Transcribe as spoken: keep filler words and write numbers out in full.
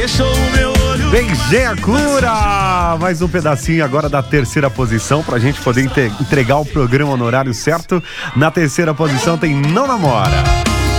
Benzê a cura! Mais um pedacinho agora da terceira posição pra gente poder entregar o programa no horário certo. Na terceira posição tem Não Namora.